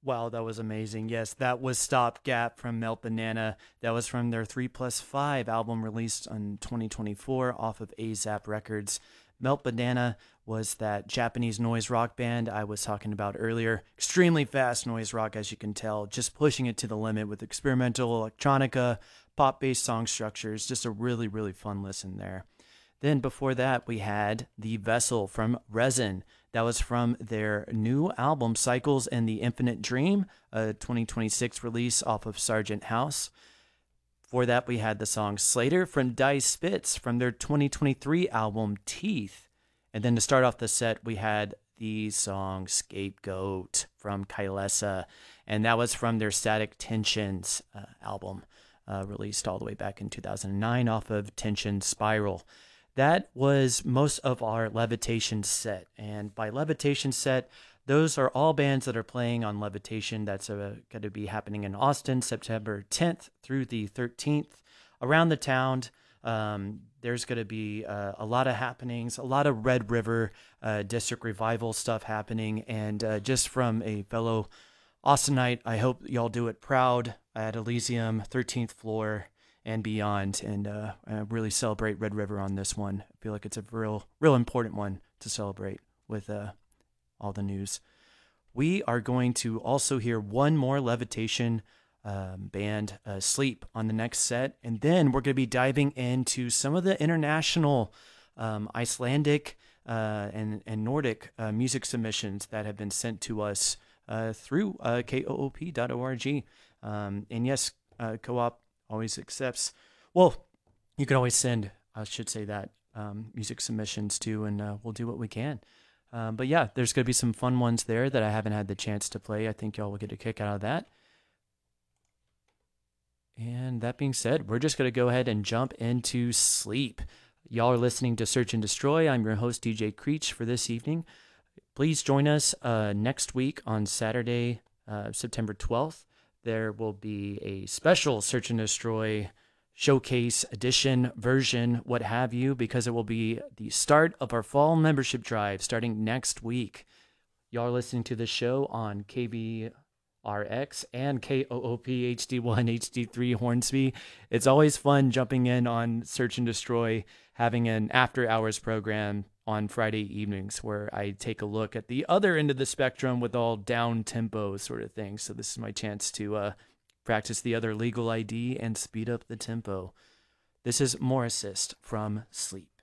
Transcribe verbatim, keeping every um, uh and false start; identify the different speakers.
Speaker 1: Wow, that was amazing. Yes, that was Stopgap from Melt Banana. That was from their three plus five album released in twenty twenty-four off of A Z A P Records. Melt Banana was that Japanese noise rock band I was talking about earlier. Extremely fast noise rock, as you can tell, just pushing it to the limit with experimental electronica, pop-based song structures. Just a really, really fun listen there. Then before that, we had The Vessel from Resin. That was from their new album, Cycles and the Infinite Dream, a twenty twenty-six release off of Sargent House. For that, we had the song Slater from Die Spitz from their twenty twenty-three album, Teeth. And then to start off the set, we had the song Scapegoat from Kylesa. And that was from their Static Tensions uh, album, uh, released all the way back in two thousand nine off of Tension Spiral. That was most of our Levitation set. And by Levitation set, those are all bands that are playing on Levitation. That's uh, going to be happening in Austin, September tenth through the thirteenth. Around the town, um, there's going to be uh, a lot of happenings, a lot of Red River uh, District Revival stuff happening. And uh, just from a fellow Austinite, I hope y'all do it proud at Elysium, thirteenth floor. And beyond, and uh, uh, really celebrate Red River on this one. I feel like it's a real, real important one to celebrate with uh, all the news. We are going to also hear one more Levitation um, band, uh, Sleep, on the next set, and then we're going to be diving into some of the international um, Icelandic uh, and, and Nordic uh, music submissions that have been sent to us uh, through uh, K O O P dot org. Um, and yes, uh, Co-op always accepts. Well, you can always send, I should say that, um, music submissions too, and uh, we'll do what we can. Um, but yeah, there's going to be some fun ones there that I haven't had the chance to play. I think y'all will get a kick out of that. And that being said, we're just going to go ahead and jump into Sleep. Y'all are listening to Search and Destroy. I'm your host, D J Creech, for this evening. Please join us uh, next week on Saturday, uh, September twelfth. There will be a special Search and Destroy showcase edition version, what have you, because it will be the start of our fall membership drive starting next week. Y'all are listening to the show on K B R X and K O O P H D one, H D three Hornsby. It's always fun jumping in on Search and Destroy, having an after hours program on Friday evenings where I take a look at the other end of the spectrum with all down tempo sort of things. So this is my chance to uh, practice the other legal I D and speed up the tempo. This is More Assist from Sleep.